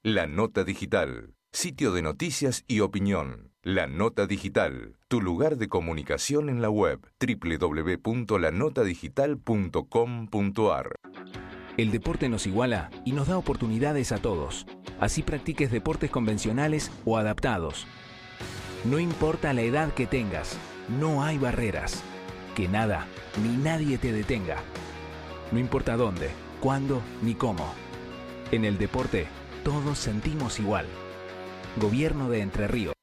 La Nota Digital, sitio de noticias y opinión. La Nota Digital, tu lugar de comunicación en la web, www.lanotadigital.com.ar. El deporte nos iguala y nos da oportunidades a todos. Así practiques deportes convencionales o adaptados. No importa la edad que tengas, no hay barreras. Que nada ni nadie te detenga. No importa dónde, cuándo ni cómo. En el deporte, todos sentimos igual. Gobierno de Entre Ríos.